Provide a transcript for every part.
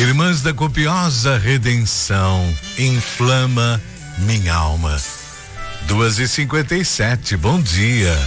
Irmãs da copiosa redenção, inflama minha alma. 2h57, bom dia.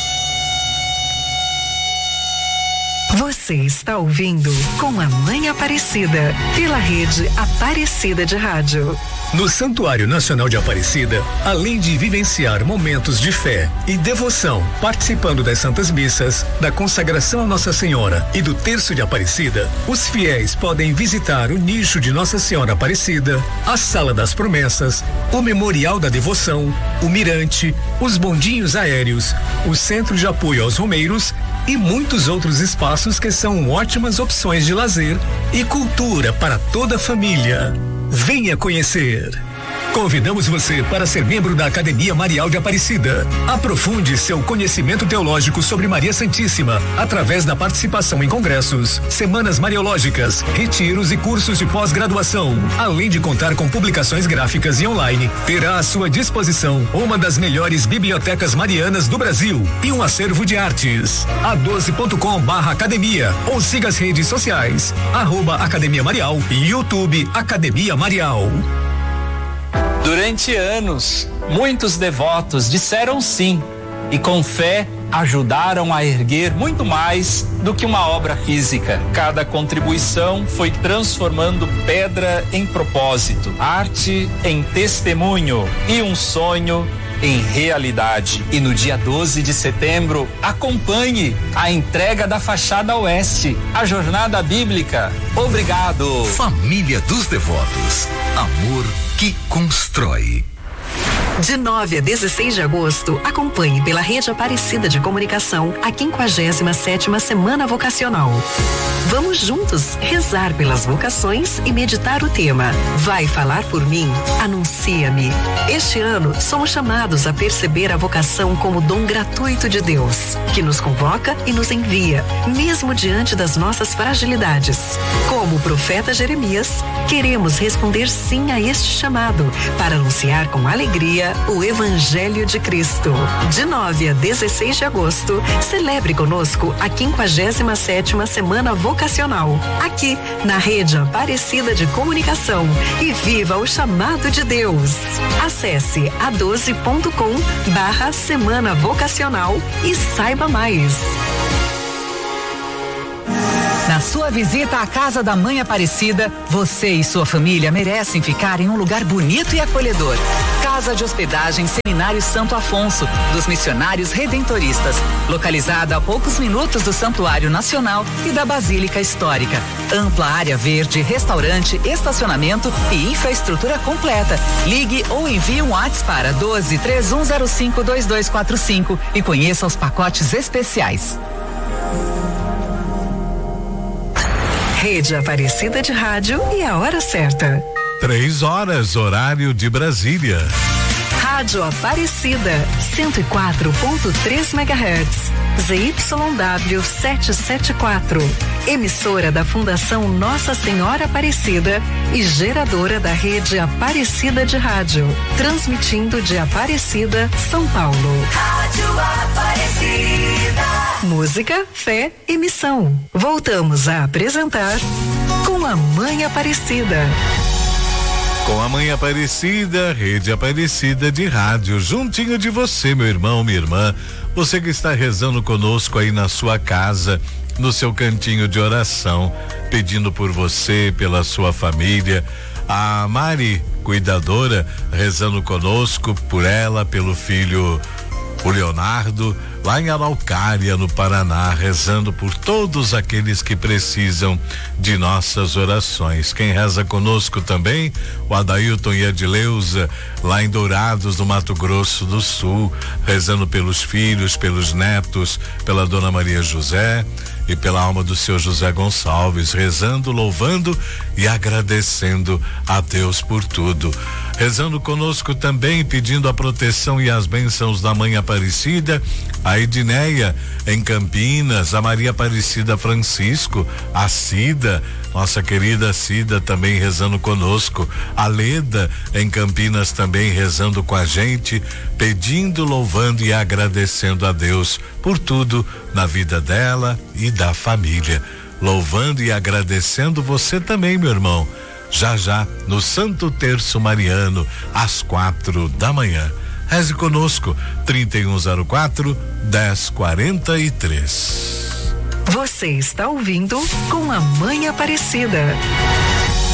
Você está ouvindo Com a Mãe Aparecida, pela rede Aparecida de Rádio. No Santuário Nacional de Aparecida, além de vivenciar momentos de fé e devoção, participando das Santas Missas, da consagração a Nossa Senhora e do Terço de Aparecida, os fiéis podem visitar o nicho de Nossa Senhora Aparecida, a Sala das Promessas, o Memorial da Devoção, o Mirante, os bondinhos aéreos, o Centro de Apoio aos Romeiros e muitos outros espaços que são ótimas opções de lazer e cultura para toda a família. Venha conhecer. Convidamos você para ser membro da Academia Marial de Aparecida. Aprofunde seu conhecimento teológico sobre Maria Santíssima através da participação em congressos, semanas mariológicas, retiros e cursos de pós-graduação. Além de contar com publicações gráficas e online, terá à sua disposição uma das melhores bibliotecas marianas do Brasil e um acervo de artes. a12.com/academia ou siga as redes sociais @Academia Marial e YouTube Academia Marial. Durante anos, muitos devotos disseram sim e com fé ajudaram a erguer muito mais do que uma obra física. Cada contribuição foi transformando pedra em propósito, arte em testemunho e um sonho em realidade. E no dia 12 de setembro, acompanhe a entrega da fachada oeste, a jornada bíblica. Obrigado. Família dos Devotos. Amor que constrói. De 9 a 16 de agosto, acompanhe pela Rede Aparecida de Comunicação a 57ª Semana Vocacional. Vamos juntos rezar pelas vocações e meditar o tema Vai falar por mim? Anuncia-me. Este ano, somos chamados a perceber a vocação como dom gratuito de Deus, que nos convoca e nos envia, mesmo diante das nossas fragilidades. Como o profeta Jeremias, queremos responder sim a este chamado, para anunciar com alegria o Evangelho de Cristo. De 9 a 16 de agosto, celebre conosco a 57ª Semana Vocacional, aqui na Rede Aparecida de Comunicação, e viva o chamado de Deus. Acesse a12.com/Semana Vocacional e saiba mais. Na sua visita à Casa da Mãe Aparecida, você e sua família merecem ficar em um lugar bonito e acolhedor. Casa de Hospedagem Seminário Santo Afonso, dos Missionários Redentoristas, localizada a poucos minutos do Santuário Nacional e da Basílica Histórica. Ampla área verde, restaurante, estacionamento e infraestrutura completa. Ligue ou envie um WhatsApp para 12-3105-2245 e conheça os pacotes especiais. Rede Aparecida de Rádio e a hora certa. 3 horas, horário de Brasília. Rádio Aparecida, 104.3 MHz. ZYW 774. Emissora da Fundação Nossa Senhora Aparecida e geradora da Rede Aparecida de Rádio. Transmitindo de Aparecida, São Paulo. Rádio Aparecida. Música, fé e missão. Voltamos a apresentar Com a Mãe Aparecida. Com a Mãe Aparecida, Rede Aparecida de Rádio, juntinho de você, meu irmão, minha irmã, você que está rezando conosco aí na sua casa, no seu cantinho de oração, pedindo por você, pela sua família. A Mari, cuidadora, rezando conosco, por ela, pelo filho, o Leonardo, lá em Araucária, no Paraná, rezando por todos aqueles que precisam de nossas orações. Quem reza conosco também, o Adailton e a Adileuza, lá em Dourados, no Mato Grosso do Sul, rezando pelos filhos, pelos netos, pela Dona Maria José e pela alma do seu José Gonçalves, rezando, louvando e agradecendo a Deus por tudo. Rezando conosco também, pedindo a proteção e as bênçãos da Mãe Aparecida, a Edneia em Campinas, a Maria Aparecida Francisco, a Cida, nossa querida Cida também rezando conosco, a Leda em Campinas também rezando com a gente, pedindo, louvando e agradecendo a Deus por tudo na vida dela e da família. louvando e agradecendo você também, meu irmão. Já já, no Santo Terço Mariano, às 4 da manhã. Reze conosco, 3104-1043. Você está ouvindo Com a Mãe Aparecida.